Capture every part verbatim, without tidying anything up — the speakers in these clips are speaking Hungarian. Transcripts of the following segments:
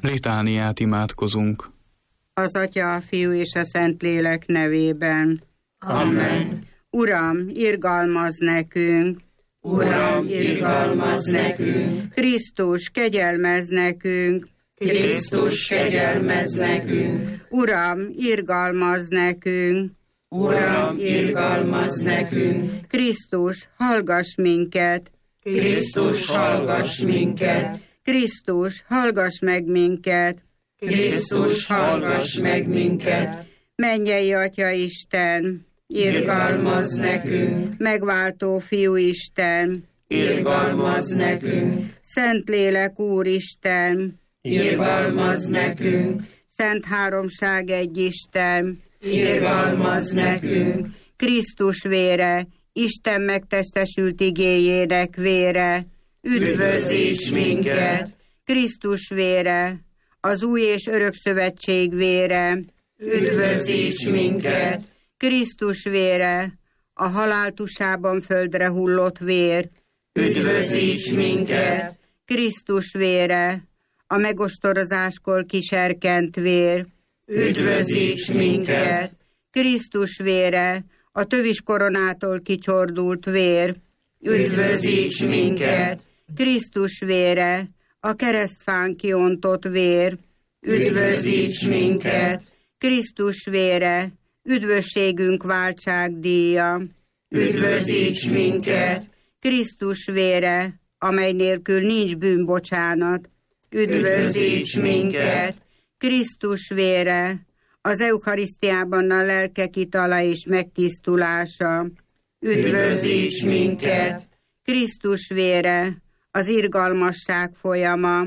Litániát imádkozunk. Az Atya, a Fiú és a Szentlélek nevében. Amen. Uram, irgalmazz nekünk! Uram, irgalmazz nekünk! Krisztus, kegyelmezz nekünk! Krisztus, kegyelmezz nekünk! Uram, irgalmazz nekünk! Uram, irgalmazz nekünk! Krisztus, hallgass minket! Krisztus, hallgass minket! Krisztus, hallgass meg minket! Krisztus, hallgass meg minket! Mennyei Atya Isten! Irgalmazz nekünk! Megváltó Fiú Isten! Irgalmazz nekünk! Szentlélek Úristen! Irgalmazz nekünk! Szent Háromság egy Isten! Irgalmazz nekünk! Krisztus vére, Isten megtestesült igéjének vére, üdvözíts minket! Krisztus vére, az új és örök szövetség vére, üdvözíts minket! Krisztus vére, a halál tusában földre hullott vér, üdvözíts minket! Krisztus vére, a megostorozáskor kiserkent vér, üdvözíts minket! Krisztus vére, a tövis koronától kicsordult vér, üdvözíts minket! Krisztus vére, a keresztfán kiontott vér, üdvözíts minket! Krisztus vére, üdvösségünk váltságdíja, üdvözíts minket! Krisztus vére, amely nélkül nincs bűnbocsánat, üdvözíts minket! Krisztus vére, az eucharisztiában a lelkek itala és megtisztulása, üdvözíts minket! Krisztus vére, az irgalmasság folyama,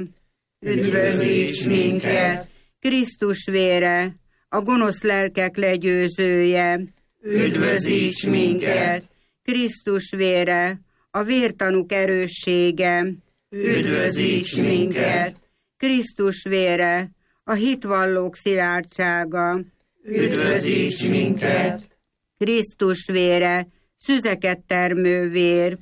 üdvözíts minket! Krisztus vére, a gonosz lelkek legyőzője, üdvözíts minket! Krisztus vére, a vértanúk erőssége, üdvözíts minket! Krisztus vére, a hitvallók szilárdsága, üdvözíts minket! Krisztus vére, szüzeket termő vér,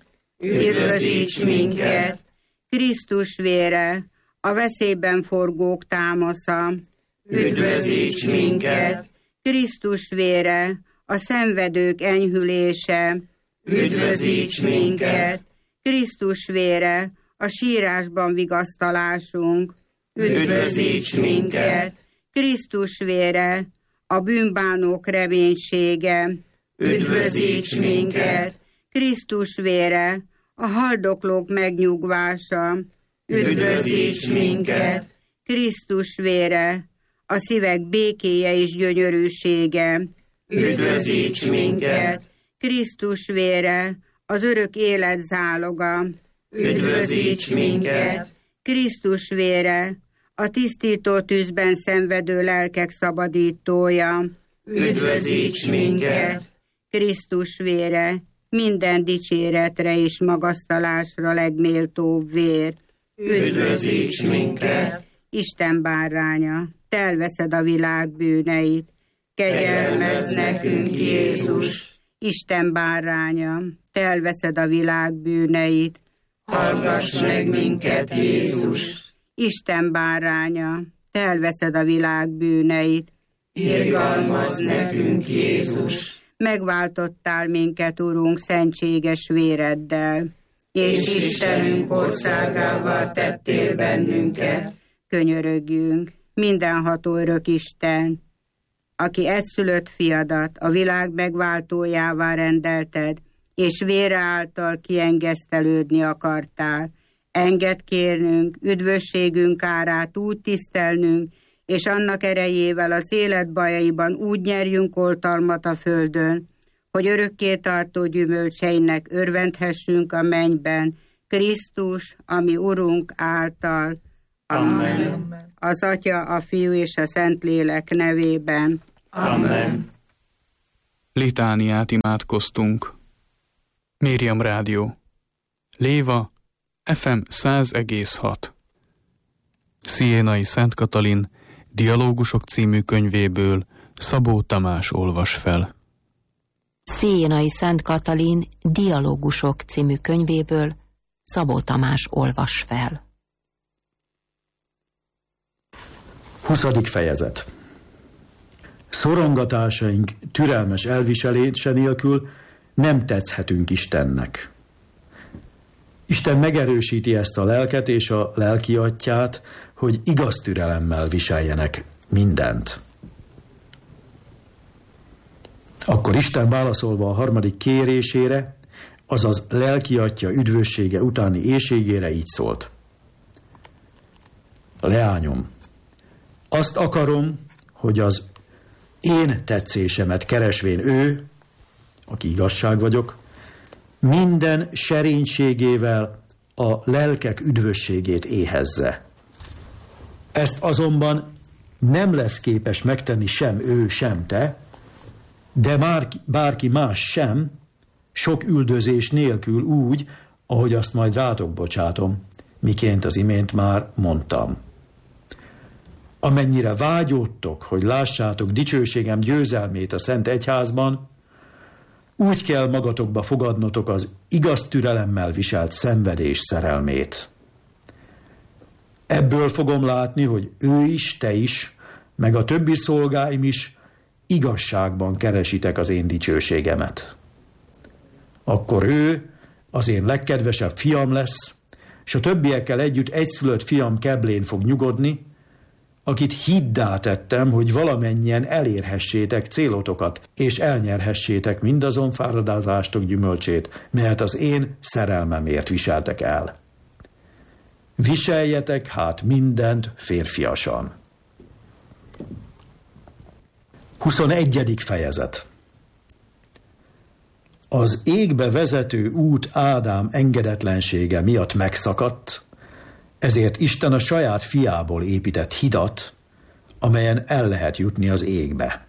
üdvözíts minket! Krisztus vére, a veszélyben forgók támasza, üdvözíts minket! Krisztus vére, a szenvedők enyhülése, üdvözíts minket! Krisztus vére, a sírásban vigasztalásunk, üdvözíts minket! Krisztus vére, a bűnbánók reménysége, üdvözíts minket! Krisztus vére, a haldoklók megnyugvása, üdvözíts minket! Krisztus vére, a szívek békéje és gyönyörűsége, üdvözíts minket! Krisztus vére, az örök élet záloga, üdvözíts minket! Krisztus vére, a tisztító tűzben szenvedő lelkek szabadítója, üdvözíts minket! Krisztus vére, minden dicséretre és magasztalásra legméltóbb vér, üdvözíts minket! Isten báránya, te elveszed a világ bűneit, kegyelmezz nekünk, Jézus! Isten báránya, te elveszed a világ bűneit, hallgass meg minket, Jézus! Isten báránya, te elveszed a világ bűneit, irgalmazz nekünk, Jézus! Megváltottál minket, Urunk, szentséges véreddel, és Istenünk országává tettél bennünket. Könyörögjünk, mindenható örök Isten, aki egyszülött fiadat a világ megváltójává rendelted, és vére által kiengesztelődni akartál. Engedd kérnünk, üdvösségünk árát úgy tisztelnünk, és annak erejével az élet bajaiban úgy nyerjünk oltalmat a földön, hogy örökké tartó gyümölcseinek örvendhessünk a mennyben, Krisztus, ami Urunk által. Amen. Amen. Az Atya, a Fiú és a Szentlélek nevében. Amen. Litániát imádkoztunk. Miriam Rádió. Léva, ef em száz egész hat. Sziénai Szent Katalin Dialógusok című könyvéből Szabó Tamás olvas fel. Sziénai Szent Katalin Dialógusok című könyvéből Szabó Tamás olvas fel. huszadik fejezet. Szorongatásaink türelmes elviselése nélkül nem tetszhetünk Istennek. Isten megerősíti ezt a lelket és a lelki atyát, hogy igaz türelemmel viseljenek mindent. Akkor Isten válaszolva a harmadik kérésére, azaz lelki atya üdvössége utáni éhségére így szólt. Leányom, azt akarom, hogy az én tetszésemet keresvén ő, aki igazság vagyok, minden serénységével a lelkek üdvösségét éhezze. Ezt azonban nem lesz képes megtenni sem ő, sem te, de már bárki más sem, sok üldözés nélkül úgy, ahogy azt majd rátok bocsátom, miként az imént már mondtam. Amennyire vágyódtok, hogy lássátok dicsőségem győzelmét a Szent Egyházban, úgy kell magatokba fogadnotok az igaz türelemmel viselt szenvedés szerelmét. Ebből fogom látni, hogy ő is, te is, meg a többi szolgáim is igazságban keresitek az én dicsőségemet. Akkor ő az én legkedvesebb fiam lesz, és a többiekkel együtt egyszülött fiam keblén fog nyugodni, akit hiddá tettem, hogy valamennyien elérhessétek célotokat, és elnyerhessétek mindazon fáradozástok gyümölcsét, mert az én szerelmemért viseltek el. Viseljetek hát mindent férfiasan. huszonegyedik fejezet. Az égbe vezető út Ádám engedetlensége miatt megszakadt, ezért Isten a saját fiából épített hidat, amelyen el lehet jutni az égbe.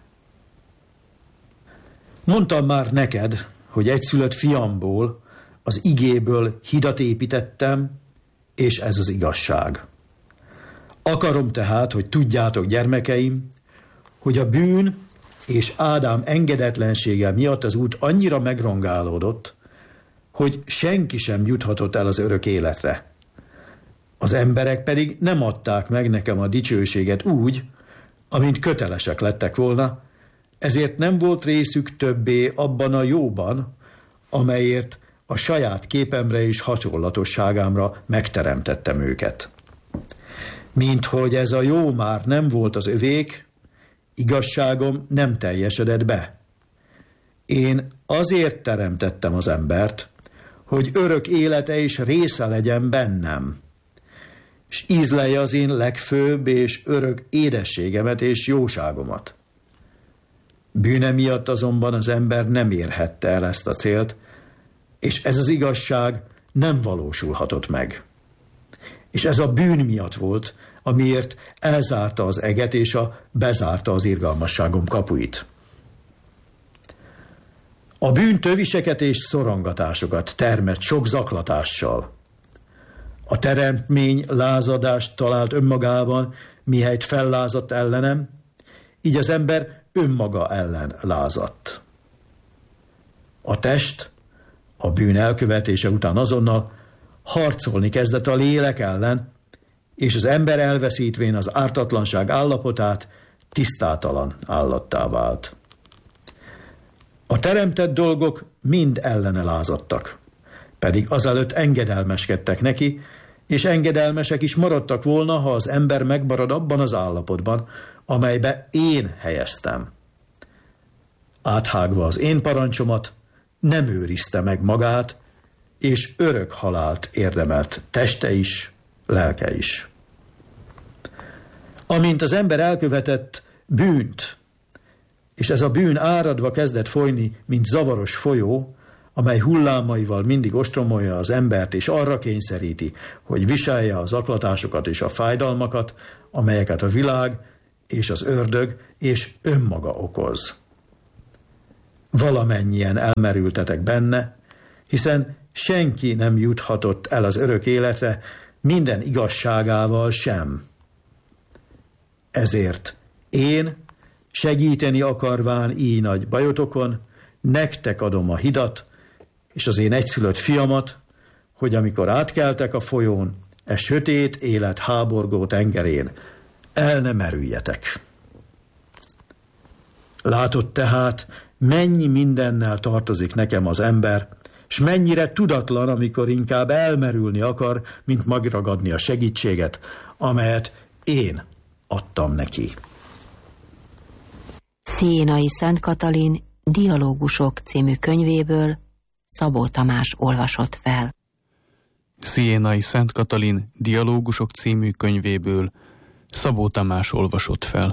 Mondtam már neked, hogy egyszülött fiamból, az igéből hidat építettem, és ez az igazság. Akarom tehát, hogy tudjátok, gyermekeim, hogy a bűn és Ádám engedetlensége miatt az út annyira megrongálódott, hogy senki sem juthatott el az örök életre. Az emberek pedig nem adták meg nekem a dicsőséget úgy, amint kötelesek lettek volna, ezért nem volt részük többé abban a jóban, amelyért a saját képemre és hasonlatosságámra megteremtettem őket. Minthogy ez a jó már nem volt az övék, igazságom nem teljesedett be. Én azért teremtettem az embert, hogy örök élete és része legyen bennem, és ízlelje az én legfőbb és örök édességemet és jóságomat. Bűne miatt azonban az ember nem érhette el ezt a célt, és ez az igazság nem valósulhatott meg. És ez a bűn miatt volt, amiért elzárta az eget és a bezárta az irgalmasságom kapuit. A bűn töviseket és szorongatásokat termett sok zaklatással. A teremtmény lázadást talált önmagában, mihelyt fellázadt ellenem, így az ember önmaga ellen lázadt. A test a bűn elkövetése után azonnal harcolni kezdett a lélek ellen, és az ember elveszítvén az ártatlanság állapotát tisztátalan állattá vált. A teremtett dolgok mind ellene lázadtak, pedig azelőtt engedelmeskedtek neki, és engedelmesek is maradtak volna, ha az ember megmarad abban az állapotban, amelybe én helyeztem. Áthágva az én parancsomat, nem őrizte meg magát, és örök halált érdemelt teste is, lelke is. Amint az ember elkövetett bűnt, és ez a bűn áradva kezdett folyni, mint zavaros folyó, amely hullámaival mindig ostromolja az embert, és arra kényszeríti, hogy viselje az zaklatásokat és a fájdalmakat, amelyeket a világ és az ördög és önmaga okoz. Valamennyien elmerültetek benne, hiszen senki nem juthatott el az örök életre minden igazságával sem. Ezért én, segíteni akarván így nagy bajotokon, nektek adom a hidat, és az én egyszülött fiamat, hogy amikor átkeltek a folyón, e sötét élet háborgó tengerén, el ne merüljetek. Látod tehát, mennyi mindennel tartozik nekem az ember, s mennyire tudatlan, amikor inkább elmerülni akar, mint megragadni a segítséget, amelyet én adtam neki. Sziénai Szent Katalin Dialógusok című könyvéből Szabó Tamás olvasott fel. Sziénai Szent Katalin Dialógusok című könyvéből Szabó Tamás olvasott fel.